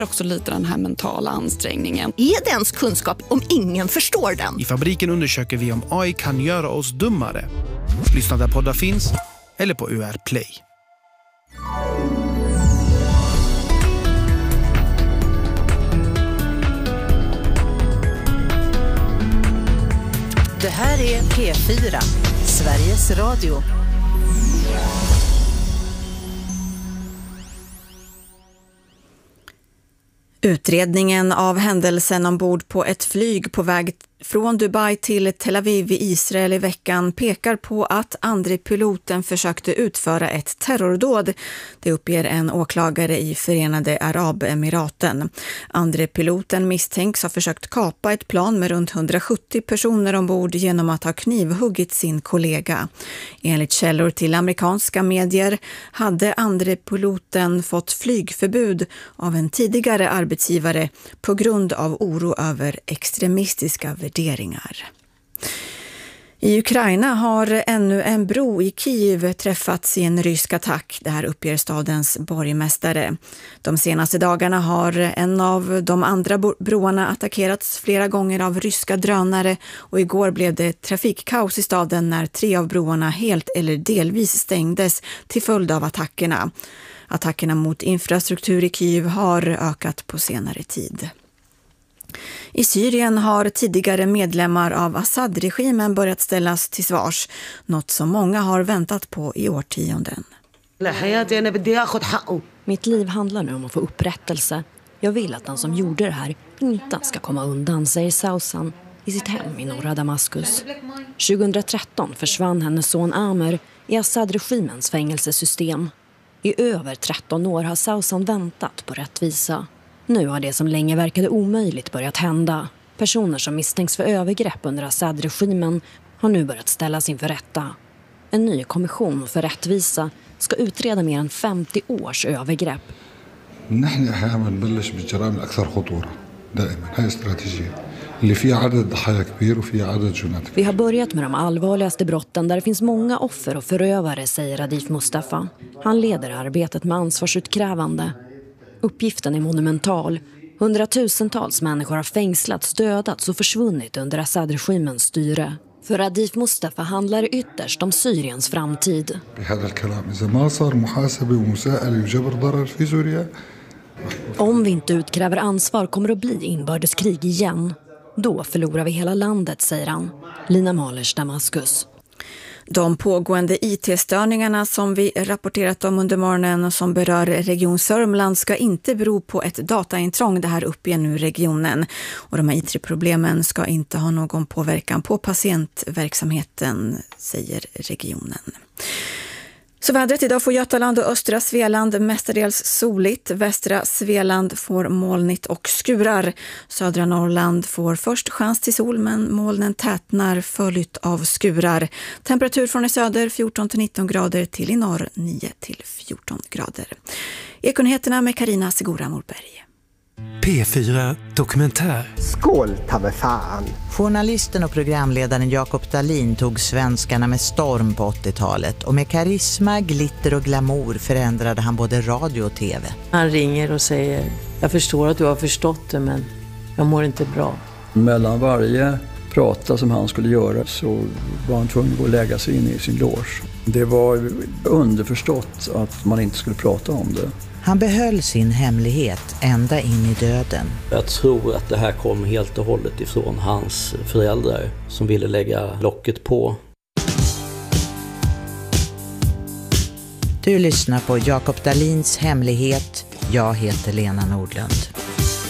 Också lite den här mentala ansträngningen. Är det ens kunskap om ingen förstår den? I Fabriken undersöker vi om AI kan göra oss dummare. Lyssna där poddar finns eller på UR Play. Det här är P4, Sveriges Radio. Utredningen av händelsen ombord på ett flyg på väg från Dubai till Tel Aviv i Israel i veckan pekar på att andre piloten försökte utföra ett terrordåd. Det uppger en åklagare i Förenade Arabemiraten. Andre piloten misstänks ha försökt kapa ett plan med runt 170 personer ombord genom att ha knivhuggit sin kollega. Enligt källor till amerikanska medier hade andre piloten fått flygförbud av en tidigare arbetsgivare på grund av oro över extremistiska värderingar. I Ukraina har ännu en bro i Kiev träffats i en rysk attack. Det här uppger stadens borgmästare. De senaste dagarna har en av de andra broarna attackerats flera gånger av ryska drönare och igår blev det trafikkaos i staden när 3 av broarna helt eller delvis stängdes till följd av attackerna. Attackerna mot infrastruktur i Kiev har ökat på senare tid. I Syrien har tidigare medlemmar av Assad-regimen börjat ställas till svars, något som många har väntat på i årtionden. Mitt liv handlar nu om att få upprättelse. Jag vill att den som gjorde det här inte ska komma undan, säger Sausan i sitt hem i norra Damaskus. 2013 försvann hennes son Amer i Assad-regimens fängelsesystem. I över 13 år har Sausan väntat på rättvisa. Nu har det som länge verkade omöjligt börjat hända. Personer som misstänks för övergrepp under Assad-regimen har nu börjat ställas inför rätta. En ny kommission för rättvisa ska utreda mer än 50 års övergrepp. Vi har börjat med de allvarligaste brotten där det finns många offer och förövare, säger Radif Mustafa. Han leder arbetet med ansvarsutkrävande. Uppgiften är monumental. Hundratusentals människor har fängslats, dödats och försvunnit under Assad-regimens styre. För Radif Mustafa handlar det ytterst om Syriens framtid. Om vi inte utkräver ansvar kommer det att bli inbördeskrig igen. Då förlorar vi hela landet, säger han. Lina Mahlers, Damaskus. De pågående IT-störningarna som vi rapporterat om under morgonen och som berör Region Sörmland ska inte bero på ett dataintrång. Det här uppger nu regionen. Och de här IT-problemen ska inte ha någon påverkan på patientverksamheten, säger regionen. Så vädret idag får Götaland och östra Svealand mestadels soligt. Västra Svealand får molnigt och skurar. Södra Norrland får först chans till sol men molnen tätnar följt av skurar. Temperatur från i söder 14-19 grader till i norr 9-14 grader. Ekonyheterna med Carina Segura Morberg. P4 Dokumentär. Skål, ta mig fan! Journalisten och programledaren Jakob Dahlin tog svenskarna med storm på 80-talet och med karisma, glitter och glamour förändrade han både radio och tv. Han ringer och säger: jag förstår att du har förstått det, men jag mår inte bra. Mellan varje prata som han skulle göra så var han tvungen att gå och lägga sig in i sin loge. Det var underförstått att man inte skulle prata om det. Han behöll sin hemlighet ända in i döden. Jag tror att det här kom helt och hållet ifrån hans föräldrar som ville lägga locket på. Du lyssnar på Jakob Dahlins hemlighet. Jag heter Lena Nordlund.